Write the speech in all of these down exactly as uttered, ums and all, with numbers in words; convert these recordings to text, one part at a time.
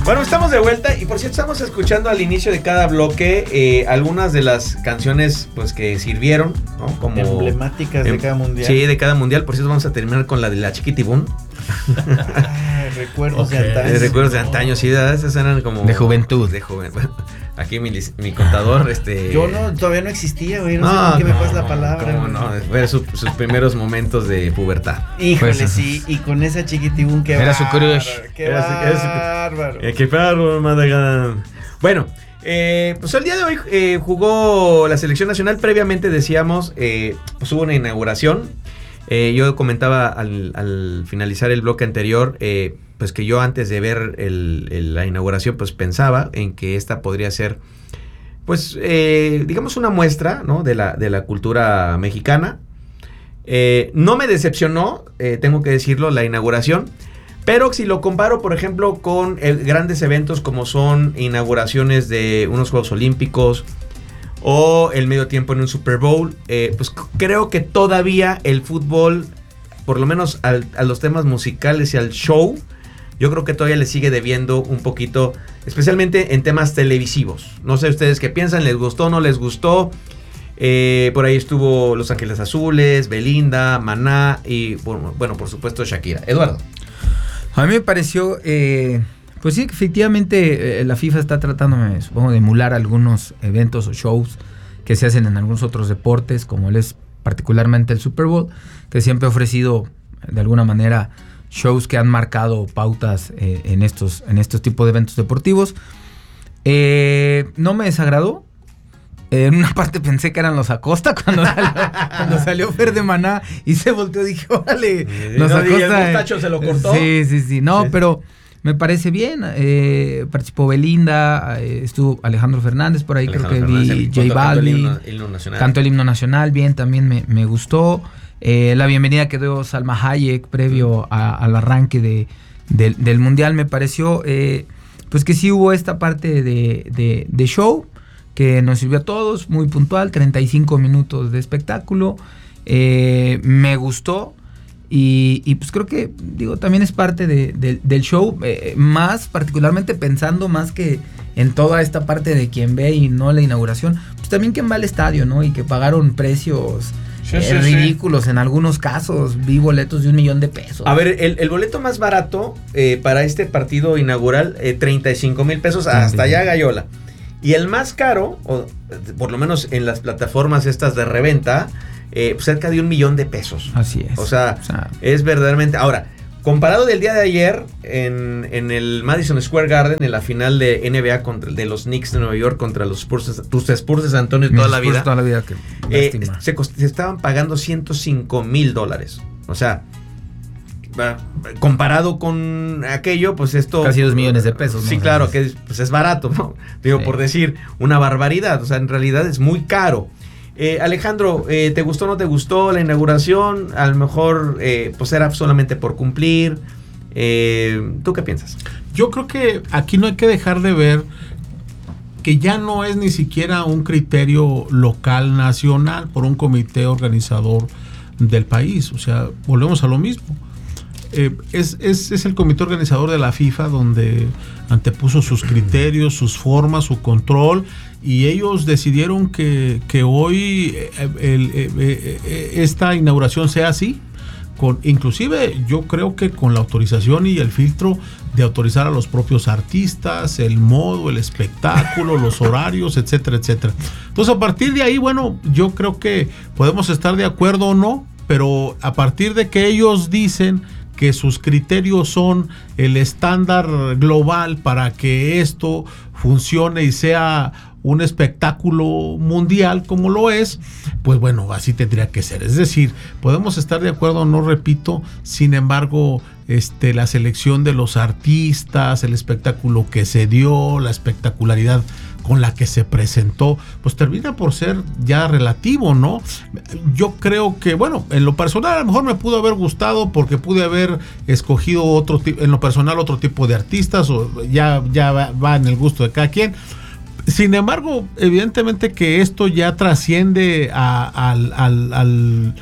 Bueno, estamos de vuelta y por cierto estamos escuchando al inicio de cada bloque eh, algunas de las canciones pues que sirvieron, ¿no? Como emblemáticas em, de cada mundial. Sí, de cada mundial. Por cierto vamos a terminar con la de la Chiquitibún. Ah, recuerdos okay. de antaño. Eh, recuerdos de antaño, sí, esas eran como de juventud. De juventud. Aquí mi, mi contador, este. Yo no, todavía no existía, güey. No, no sé por qué no, me pasa la palabra. ¿Cómo no? Fue su, sus primeros momentos de pubertad. Híjole, pues, sí. Y con esa Chiquitibún que era su crush. Qué bárbaro. Eh, qué bárbaro, Madagascar. Bueno, eh, pues el día de hoy eh, jugó la selección nacional. Previamente decíamos, eh, pues hubo una inauguración. Eh, yo comentaba al, al finalizar el bloque anterior, eh, pues que yo antes de ver el, el, la inauguración, pues pensaba en que esta podría ser, pues, eh, digamos una muestra, ¿no? de la, de la cultura mexicana. Eh, no me decepcionó, eh, tengo que decirlo, la inauguración, pero si lo comparo, por ejemplo, con eh, grandes eventos como son inauguraciones de unos Juegos Olímpicos o el medio tiempo en un Super Bowl, eh, pues creo que todavía el fútbol, por lo menos al, a los temas musicales y al show, yo creo que todavía le sigue debiendo un poquito, especialmente en temas televisivos. No sé ustedes qué piensan, ¿les gustó, no les gustó? Eh, por ahí estuvo Los Ángeles Azules, Belinda, Maná y, bueno, por supuesto Shakira. Eduardo. A mí me pareció... Eh... Pues sí, efectivamente eh, la FIFA está tratando, me supongo, de emular algunos eventos o shows que se hacen en algunos otros deportes, como él es particularmente el Super Bowl, que siempre ha ofrecido de alguna manera shows que han marcado pautas eh, en estos en estos tipos de eventos deportivos. Eh, no me desagradó. Eh, en una parte pensé que eran los Acosta cuando salió, cuando salió Fer de Maná y se volteó y dije, órale, sí, los no, Acosta. Y el mostacho se lo cortó. Sí, sí, sí. No, sí. pero... Me parece bien, eh, participó Belinda, eh, estuvo Alejandro Fernández por ahí, Alejandro creo que Fernández, vi J Balvin, cantó el himno nacional. Cantó el himno nacional, bien, también me, me gustó. Eh, la bienvenida que dio Salma Hayek previo a, al arranque de, de, del Mundial me pareció, eh, pues que sí hubo esta parte de, de, de show que nos sirvió a todos, muy puntual, treinta y cinco minutos de espectáculo, eh, me gustó. Y, y pues creo que, digo, también es parte de, de, del show, eh, más particularmente pensando más que en toda esta parte de quien ve y no la inauguración, pues también quien va al estadio, ¿no? Y que pagaron precios sí, eh, sí, ridículos, sí. En algunos casos vi boletos de un millón de pesos. A ver, el, el boleto más barato eh, para este partido inaugural, eh, treinta y cinco mil pesos, hasta allá Gallola. Y el más caro, o por lo menos en las plataformas estas de reventa, Eh, pues cerca de un millón de pesos. Así es. O sea, o sea, es verdaderamente... Ahora, comparado del día de ayer en, en el Madison Square Garden, en la final de N B A contra, de los Knicks de Nueva York contra los Spurs, tus Spurs de San Antonio toda la vida. toda la vida que eh, se, se estaban pagando ciento cinco mil dólares. O sea, comparado con aquello, pues esto... Casi dos millones de pesos. Sí, ¿no? claro, que es, pues es barato, ¿no? Digo, sí. Por decir una barbaridad. O sea, en realidad es muy caro. Eh, Alejandro, eh, ¿te gustó o no te gustó la inauguración? A lo mejor eh, pues era solamente por cumplir. Eh, ¿Tú qué piensas? Yo creo que aquí no hay que dejar de ver que ya no es ni siquiera un criterio local, nacional, por un comité organizador del país. O sea, volvemos a lo mismo. Eh, es, es, es el comité organizador de la FIFA donde antepuso sus criterios, sus formas, su control, y ellos decidieron que, que hoy el, el, el, esta inauguración sea así, con, inclusive yo creo que con la autorización y el filtro de autorizar a los propios artistas, el modo, el espectáculo, los horarios, etcétera, etcétera. Entonces, a partir de ahí, bueno, yo creo que podemos estar de acuerdo o no, pero a partir de que ellos dicen que sus criterios son el estándar global para que esto funcione y sea un espectáculo mundial como lo es, pues bueno, así tendría que ser. Es decir, podemos estar de acuerdo, no repito, sin embargo, este, la selección de los artistas, el espectáculo que se dio, la espectacularidad con la que se presentó, pues termina por ser ya relativo, ¿no? Yo creo que, bueno, en lo personal a lo mejor me pudo haber gustado porque pude haber escogido otro tipo, en lo personal otro tipo de artistas, o ya, ya va, va en el gusto de cada quien. Sin embargo, evidentemente que esto ya trasciende a, al, al, al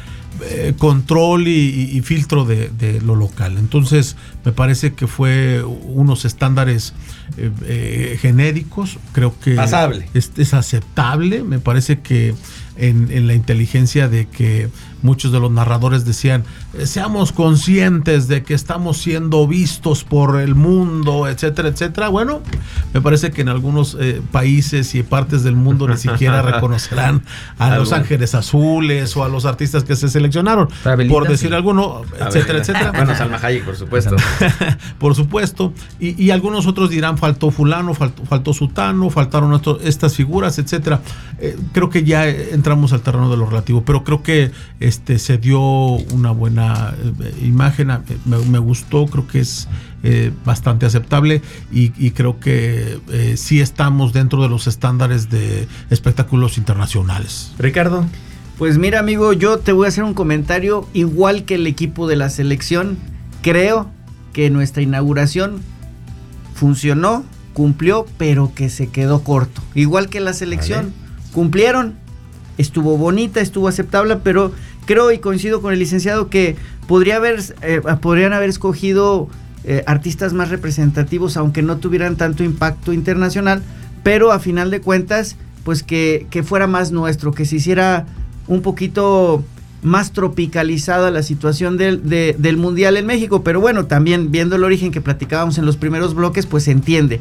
eh, control y, y filtro de, de lo local. Entonces me parece que fue unos estándares eh, eh, genéricos, creo que pasable. Es, es aceptable, me parece que en, en la inteligencia de que muchos de los narradores decían, eh, seamos conscientes de que estamos siendo vistos por el mundo, etcétera, etcétera. Bueno, me parece que en algunos eh, países y partes del mundo ni siquiera reconocerán a Los Ángeles Azules o a los artistas que se seleccionaron, por decir sí. alguno, etcétera, etcétera. Bueno, Salma Hayek, por supuesto. Por supuesto. Y, y algunos otros dirán, faltó fulano, faltó, faltó sutano, faltaron esto, estas figuras, etcétera. Eh, creo que ya entramos al terreno de lo relativo, pero creo que Este, se dio una buena eh, imagen, me, me gustó, creo que es eh, bastante aceptable y, y creo que eh, sí estamos dentro de los estándares de espectáculos internacionales. Ricardo. Pues mira, amigo, yo te voy a hacer un comentario igual que el equipo de la selección. Creo que nuestra inauguración funcionó, cumplió, pero que se quedó corto. Igual que la selección, vale. Cumplieron, estuvo bonita, estuvo aceptable, pero creo y coincido con el licenciado que podría haber, eh, podrían haber escogido eh, artistas más representativos, aunque no tuvieran tanto impacto internacional, pero a final de cuentas, pues que, que fuera más nuestro, que se hiciera un poquito más tropicalizada la situación del, de, del Mundial en México. Pero bueno, también viendo el origen que platicábamos en los primeros bloques, pues se entiende.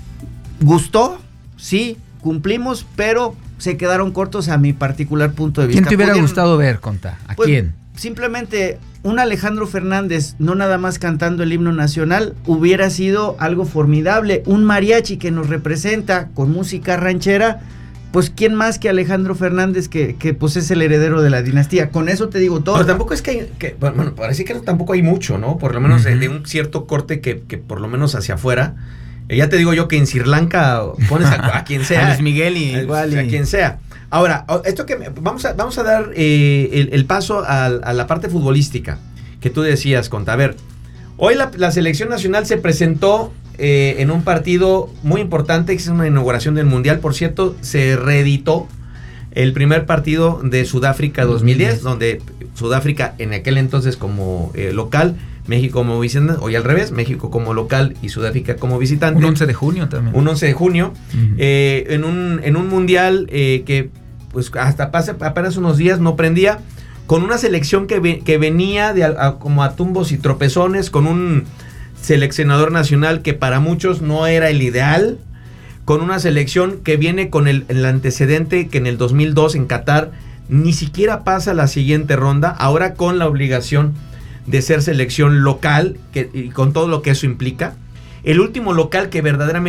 ¿Gustó? Sí, cumplimos, pero se quedaron cortos a mi particular punto de vista. ¿Quién te hubiera ¿Pudieron? gustado ver, Conta? ¿A Pues, quién? Simplemente un Alejandro Fernández, no nada más cantando el himno nacional, hubiera sido algo formidable. Un mariachi que nos representa con música ranchera, pues quién más que Alejandro Fernández, que, que pues es el heredero de la dinastía. Con eso te digo todo. Pero tampoco es que, hay, que bueno, parece que tampoco hay mucho, ¿no? Por lo menos uh-huh. de un cierto corte que, que por lo menos hacia afuera. Ya te digo yo que en Sri Lanka pones a, a quien sea. A Luis Miguel y a, igual. Y... A quien sea. Ahora, esto que vamos a, vamos a dar eh, el, el paso a, a la parte futbolística que tú decías, Conta. A ver, hoy la, la selección nacional se presentó eh, en un partido muy importante, que es una inauguración del Mundial. Por cierto, se reeditó el primer partido de Sudáfrica dos mil diez, donde Sudáfrica en aquel entonces como eh, local, México como visitante, hoy al revés, México como local y Sudáfrica como visitante. Un once de junio también. Un once de junio, uh-huh. eh, en, un, en un mundial eh, que pues hasta pase, apenas unos días no prendía, con una selección que, ve, que venía de a, a, como a tumbos y tropezones, con un seleccionador nacional que para muchos no era el ideal, con una selección que viene con el, el antecedente que en el dos mil dos en Qatar ni siquiera pasa la siguiente ronda, ahora con la obligación de ser selección local, que, y con todo lo que eso implica. El último local que verdaderamente